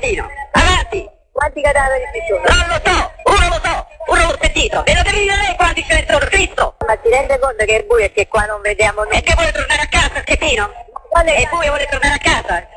Martino, avanti! Quanti cadaveri ci sono? Non lo so, uno l'ho sentito, e lo devi dire lei quanti ce ne sono, Cristo! Ma ti rende conto che è buio e che qua non vediamo nulla? E che vuole tornare a casa, Schettino? Quale È buio, vuole tornare a casa?